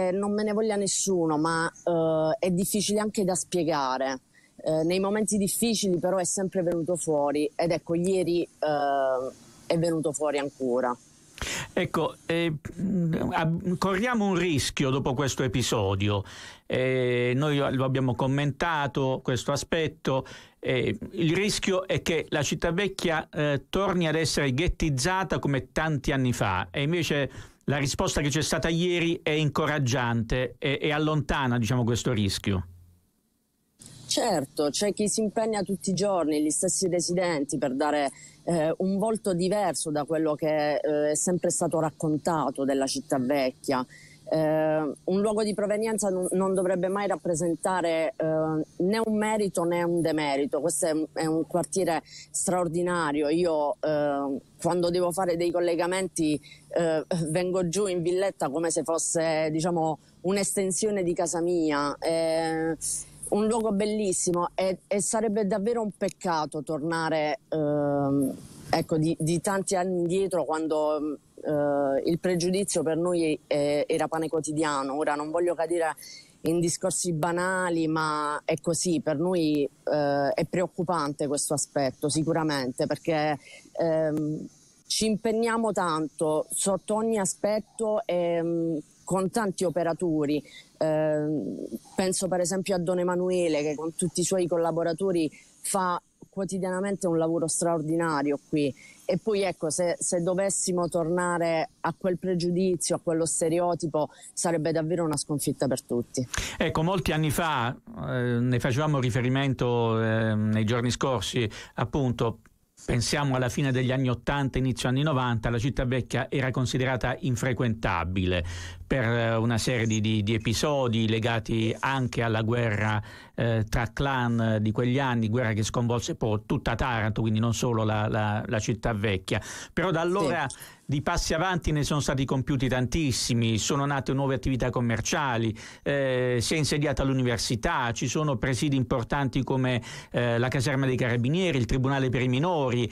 che non me ne voglia nessuno, ma è difficile anche da spiegare. Nei momenti difficili però è sempre venuto fuori, ed ecco, ieri è venuto fuori ancora. Ecco, corriamo un rischio dopo questo episodio. Noi lo abbiamo commentato, questo aspetto. Il rischio è che la città vecchia torni ad essere ghettizzata come tanti anni fa, e invece la risposta che c'è stata ieri è incoraggiante e allontana, diciamo, questo rischio. Certo, c'è chi si impegna tutti i giorni, gli stessi residenti, per dare un volto diverso da quello che è sempre stato raccontato della città vecchia. Un luogo di provenienza non dovrebbe mai rappresentare né un merito né un demerito. Questo è un quartiere straordinario. Io quando devo fare dei collegamenti vengo giù in villetta come se fosse, diciamo, un'estensione di casa mia. Un luogo bellissimo, e sarebbe davvero un peccato tornare ecco, di tanti anni indietro, quando il pregiudizio per noi era pane quotidiano. Ora non voglio cadere in discorsi banali, ma è così. Per noi è preoccupante questo aspetto, sicuramente, perché ci impegniamo tanto sotto ogni aspetto e con tanti operatori. Penso per esempio a Don Emanuele, che con tutti i suoi collaboratori fa quotidianamente un lavoro straordinario qui. E poi ecco, se dovessimo tornare a quel pregiudizio, a quello stereotipo, sarebbe davvero una sconfitta per tutti. Ecco, molti anni fa, ne facevamo riferimento nei giorni scorsi, appunto. Pensiamo alla fine degli anni 80, inizio anni 90, la città vecchia era considerata infrequentabile per una serie di episodi legati anche alla guerra tra clan di quegli anni, guerra che sconvolse poi tutta Taranto, quindi non solo la città vecchia. Però da allora sì, di passi avanti ne sono stati compiuti tantissimi, sono nate nuove attività commerciali, si è insediata l'università, ci sono presidi importanti come la caserma dei carabinieri, il tribunale per i minori,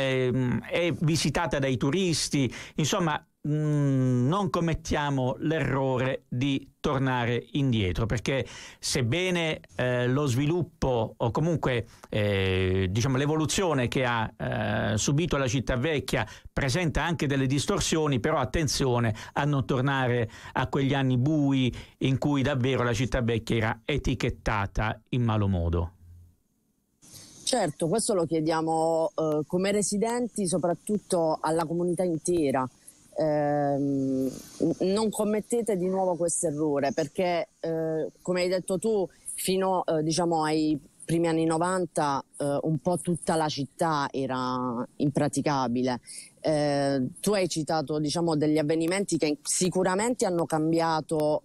è visitata dai turisti. Insomma, non commettiamo l'errore di tornare indietro, perché sebbene lo sviluppo o comunque diciamo l'evoluzione che ha subito la città vecchia presenta anche delle distorsioni, però attenzione a non tornare a quegli anni bui in cui davvero la città vecchia era etichettata in malo modo. Certo, questo lo chiediamo come residenti, soprattutto alla comunità intera. Non commettete di nuovo questo errore, perché come hai detto tu, fino diciamo ai primi anni 90 un po' tutta la città era impraticabile. Tu hai citato, diciamo, degli avvenimenti che sicuramente hanno cambiato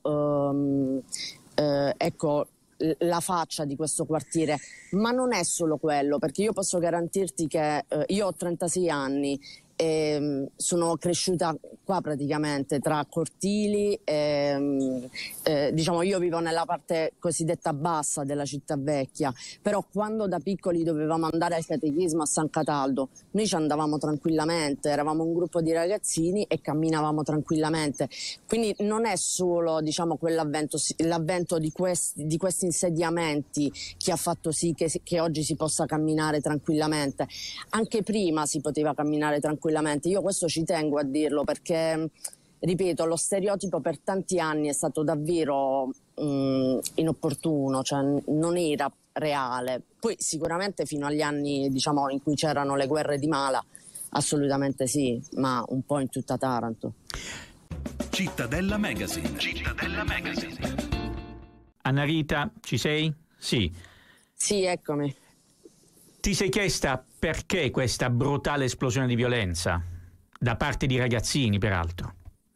ecco, la faccia di questo quartiere, ma non è solo quello, perché io posso garantirti che io ho 36 anni e sono cresciuta qua praticamente tra cortili, diciamo, io vivo nella parte cosiddetta bassa della città vecchia, però quando da piccoli dovevamo andare al catechismo a San Cataldo, noi ci andavamo tranquillamente, eravamo un gruppo di ragazzini e camminavamo tranquillamente. Quindi non è solo, diciamo, l'avvento di questi insediamenti che ha fatto sì che oggi si possa camminare tranquillamente. Anche prima si poteva camminare tranquillamente. Io questo ci tengo a dirlo, perché, ripeto, lo stereotipo per tanti anni è stato davvero inopportuno, cioè non era reale. Poi sicuramente fino agli anni, diciamo, in cui c'erano le guerre di Mala, assolutamente sì, ma un po' in tutta Taranto. Cittadella Magazine. Cittadella Magazine. Anna Rita, ci sei? Sì. Sì, eccomi. Ti sei chiesta perché questa brutale esplosione di violenza da parte di ragazzini, peraltro?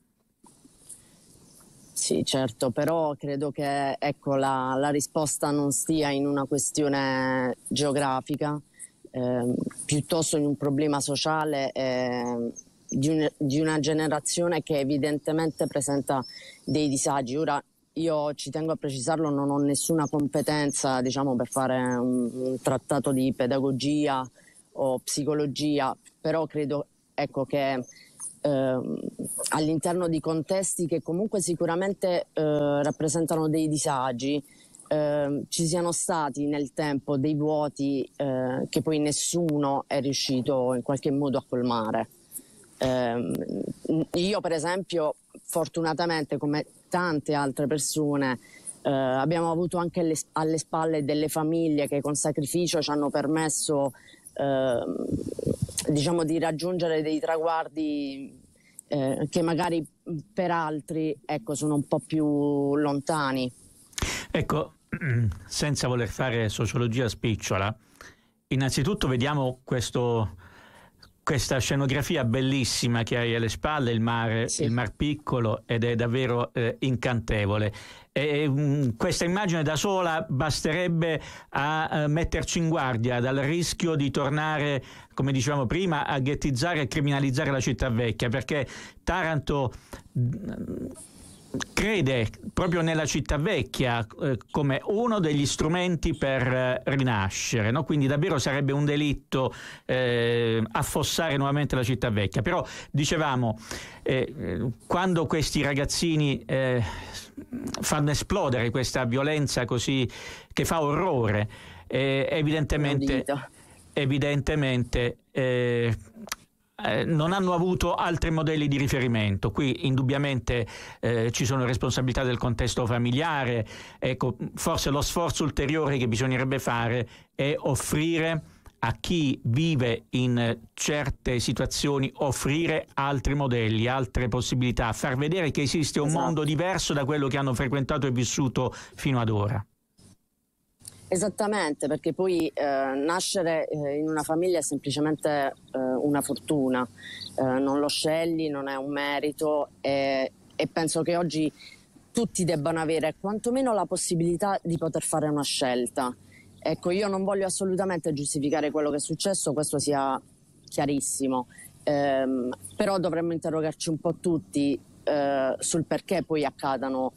Sì, certo, però credo che, ecco, la risposta non stia in una questione geografica, piuttosto in un problema sociale di una generazione che evidentemente presenta dei disagi. Ora, io ci tengo a precisarlo, non ho nessuna competenza, diciamo, per fare un trattato di pedagogia o psicologia, però credo, ecco, che all'interno di contesti che comunque sicuramente rappresentano dei disagi, ci siano stati nel tempo dei vuoti che poi nessuno è riuscito in qualche modo a colmare. Io per esempio, fortunatamente, come tante altre persone, abbiamo avuto anche alle spalle delle famiglie che con sacrificio ci hanno permesso diciamo di raggiungere dei traguardi che magari per altri, ecco, sono un po' più lontani. Ecco, senza voler fare sociologia spicciola, innanzitutto vediamo questa scenografia bellissima che hai alle spalle, il mare, sì, il Mar Piccolo, ed è davvero incantevole. Questa immagine da sola basterebbe a metterci in guardia dal rischio di tornare, come dicevamo prima, a ghettizzare e criminalizzare la città vecchia, perché Taranto crede proprio nella città vecchia come uno degli strumenti per rinascere, no? Quindi davvero sarebbe un delitto affossare nuovamente la città vecchia. Però dicevamo, quando questi ragazzini fanno esplodere questa violenza così che fa orrore, evidentemente non hanno avuto altri modelli di riferimento. Qui indubbiamente ci sono responsabilità del contesto familiare. Ecco, forse lo sforzo ulteriore che bisognerebbe fare è offrire a chi vive in certe situazioni, offrire altri modelli, altre possibilità, far vedere che esiste un mondo diverso da quello che hanno frequentato e vissuto fino ad ora. Esattamente, perché poi nascere in una famiglia è semplicemente una fortuna, non lo scegli, non è un merito, e penso che oggi tutti debbano avere quantomeno la possibilità di poter fare una scelta. Ecco, io non voglio assolutamente giustificare quello che è successo, questo sia chiarissimo, però dovremmo interrogarci un po' tutti sul perché poi accadano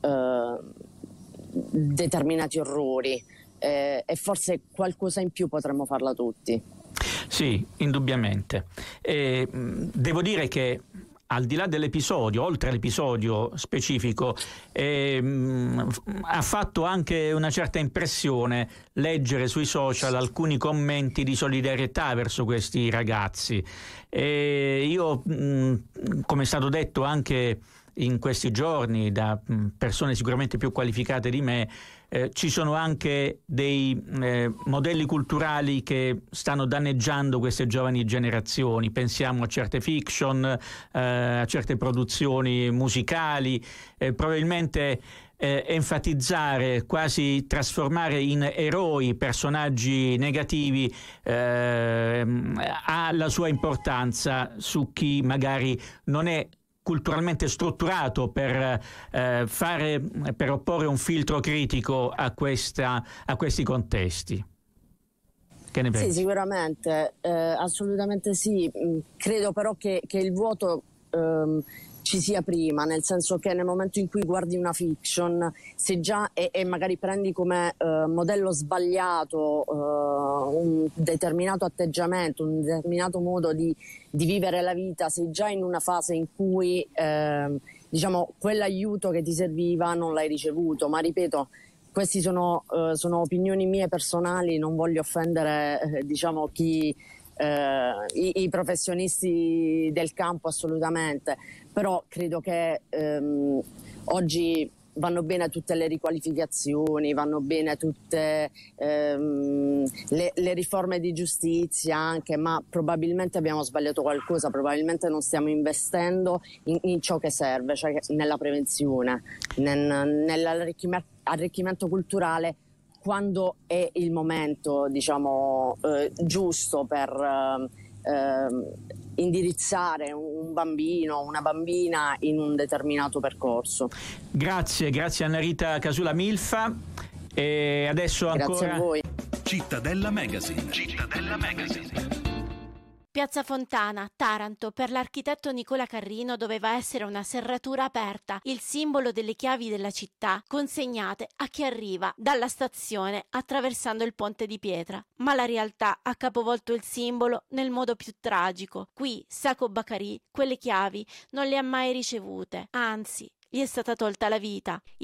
determinati orrori. E forse qualcosa in più potremmo farla tutti. Sì, indubbiamente. Devo dire che al di là dell'episodio, oltre all'episodio specifico, ha fatto anche una certa impressione leggere sui social alcuni commenti di solidarietà verso questi ragazzi. Io, come è stato detto anche in questi giorni da persone sicuramente più qualificate di me, ci sono anche dei modelli culturali che stanno danneggiando queste giovani generazioni. Pensiamo a certe fiction, a certe produzioni musicali, probabilmente enfatizzare, quasi trasformare in eroi personaggi negativi ha la sua importanza su chi magari non è culturalmente strutturato per opporre un filtro critico a questi contesti. Che ne pensi? Sì, sicuramente, assolutamente sì. Credo però che il vuoto ci sia prima, nel senso che nel momento in cui guardi una fiction, se già e magari prendi come modello sbagliato un determinato atteggiamento, un determinato modo di vivere la vita, sei già in una fase in cui diciamo quell'aiuto che ti serviva non l'hai ricevuto. Ma ripeto, questi sono opinioni mie personali, non voglio offendere diciamo i professionisti del campo, assolutamente, però credo che oggi vanno bene tutte le riqualificazioni, vanno bene tutte le riforme di giustizia anche, ma probabilmente abbiamo sbagliato qualcosa, probabilmente non stiamo investendo in ciò che serve, cioè nella prevenzione, nell'arricchimento culturale, quando è il momento, diciamo, giusto per indirizzare un bambino, una bambina in un determinato percorso. Grazie Anna Rita Casula Milfa. E adesso ancora. Grazie a voi. Cittadella Magazine. Piazza Fontana, Taranto, per l'architetto Nicola Carrino doveva essere una serratura aperta, il simbolo delle chiavi della città, consegnate a chi arriva dalla stazione attraversando il ponte di pietra. Ma la realtà ha capovolto il simbolo nel modo più tragico. Qui, Sacco Bacari, quelle chiavi non le ha mai ricevute, anzi, gli è stata tolta la vita.